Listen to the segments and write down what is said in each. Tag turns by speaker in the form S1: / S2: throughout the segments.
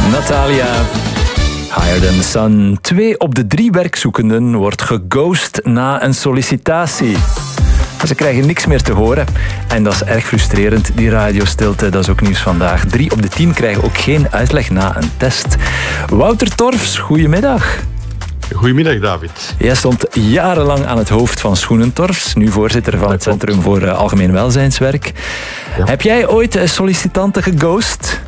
S1: Natalia, Higher Than The Sun. 2 op de 3 werkzoekenden wordt geghost na een sollicitatie. Ze krijgen niks meer te horen. En dat is erg frustrerend, die radiostilte. Dat is ook nieuws vandaag. 3 op de 10 krijgen ook geen uitleg na een test. Wouter Torfs, goedemiddag.
S2: Goedemiddag, David.
S1: Jij stond jarenlang aan het hoofd van Schoenentorfs, nu voorzitter van het Centrum voor Algemeen Welzijnswerk. Ja. Heb jij ooit sollicitanten geghost?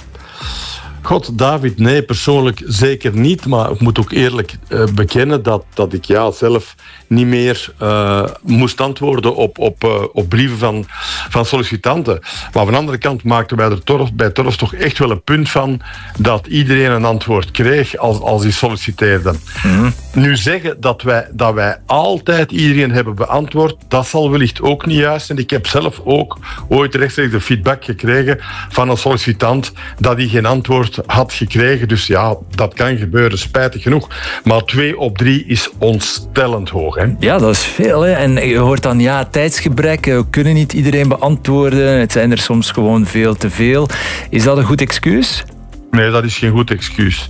S2: God, David, nee, persoonlijk zeker niet. Maar ik moet ook eerlijk bekennen dat ik zelf niet meer moest antwoorden op brieven van sollicitanten. Maar van de andere kant maakten wij er bij Torfs toch echt wel een punt van dat iedereen een antwoord kreeg als hij solliciteerde. Mm-hmm. Nu zeggen dat wij altijd iedereen hebben beantwoord, dat zal wellicht ook niet juist zijn. Ik heb zelf ook ooit rechtstreeks de feedback gekregen van een sollicitant dat hij geen antwoord had gekregen. Dus ja, dat kan gebeuren, spijtig genoeg. Maar 2 op 3 is ontstellend hoog. Hè?
S1: Ja, dat is veel. Hè? En je hoort dan, tijdsgebrek, we kunnen niet iedereen beantwoorden. Het zijn er soms gewoon veel te veel. Is dat een goed excuus?
S2: Nee, dat is geen goed excuus.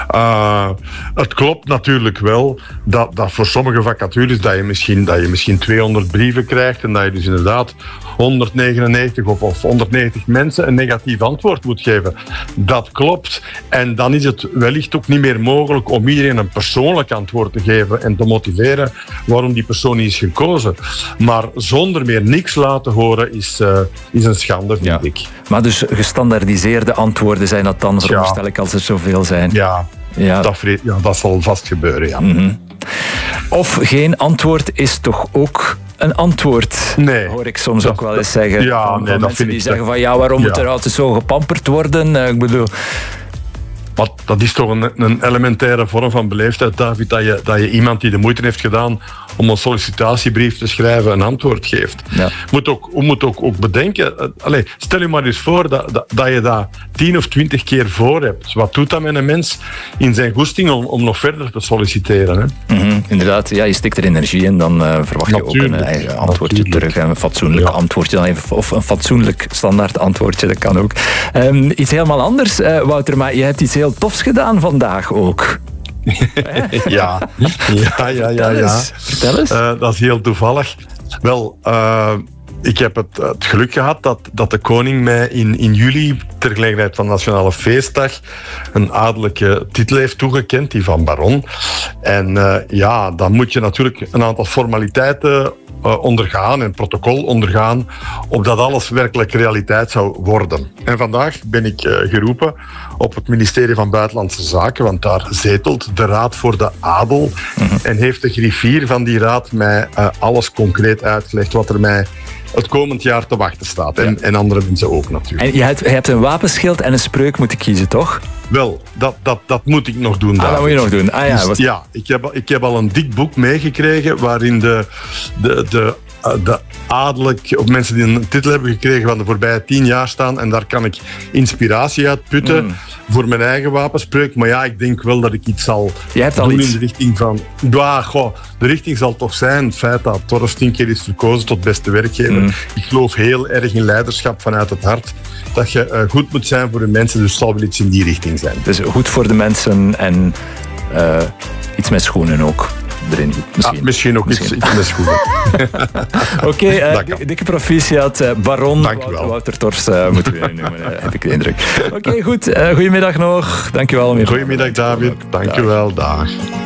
S2: Het klopt natuurlijk wel dat voor sommige vacatures dat je misschien 200 brieven krijgt en dat je dus inderdaad 199 of 190 mensen een negatief antwoord moet geven. Dat klopt. En dan is het wellicht ook niet meer mogelijk om iedereen een persoonlijk antwoord te geven en te motiveren waarom die persoon niet is gekozen. Maar zonder meer niks laten horen is een schande, vind ik.
S1: Maar dus gestandaardiseerde antwoorden zijn dat dan, veronderstel ik, als er zoveel zijn?
S2: Ja. Dat zal vast gebeuren, ja.
S1: Mm-hmm. Of geen antwoord is toch ook een antwoord, hoor ik soms ook wel eens zeggen. Van mensen die zeggen van waarom moet er altijd zo gepamperd worden? Ik bedoel...
S2: Maar dat is toch een elementaire vorm van beleefdheid, David, dat je iemand die de moeite heeft gedaan om een sollicitatiebrief te schrijven een antwoord geeft. Ja. Je moet ook bedenken, stel je maar eens voor dat je dat 10 of 20 keer voor hebt. Wat doet dat met een mens in zijn goesting om nog verder te solliciteren? Hè?
S1: Mm-hmm, inderdaad, je stikt er energie in, dan verwacht je ook een eigen antwoordje terug. Een fatsoenlijk antwoordje dan even, of een fatsoenlijk standaard antwoordje, dat kan ook. Iets helemaal anders, Wouter, maar je hebt iets heel tofs gedaan vandaag ook.
S2: Ja.
S1: Vertel eens.
S2: Dat is heel toevallig. Wel, ik heb het geluk gehad dat de koning mij in juli, ter gelegenheid van de Nationale Feestdag, een adellijke titel heeft toegekend, die van baron. En dan moet je natuurlijk een aantal formaliteiten ondergaan en protocol ondergaan, opdat alles werkelijk realiteit zou worden. En vandaag ben ik geroepen op het ministerie van Buitenlandse Zaken, want daar zetelt de Raad voor de Adel. Mm-hmm. En heeft de griffier van die raad mij alles concreet uitgelegd wat er mij het komend jaar te wachten staat. En andere mensen ook natuurlijk.
S1: En je hebt een wapenschild en een spreuk moeten kiezen, toch?
S2: Wel, dat moet ik nog doen.
S1: Dat moet je nog doen.
S2: Ik heb al een dik boek meegekregen waarin de adellijk, of mensen die een titel hebben gekregen van de voorbije 10 jaar staan. En daar kan ik inspiratie uit putten voor mijn eigen wapenspreuk. Maar ik denk wel dat ik iets zal doen in de richting van... de richting zal toch zijn het feit dat Torfs 10 keer is verkozen tot beste werkgever. Ik geloof heel erg in leiderschap vanuit het hart. Dat je goed moet zijn voor de mensen, dus zal wel iets in die richting zijn.
S1: Dus goed voor de mensen en iets met schoenen ook. Erin.
S2: Misschien ook iets met schoenen.
S1: Oké, dikke proficiat. Baron
S2: Wouter
S1: Torfs moeten we noemen, heb ik de indruk. Oké, goed. Goedemiddag nog. Dankjewel.
S2: Goedemiddag, David. Dankjewel. Dag.